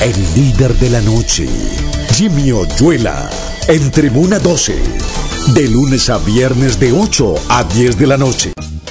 el líder de la noche, Jimmy Oyuela, en Tribuna 12, de lunes a viernes de 8 a 10 de la noche.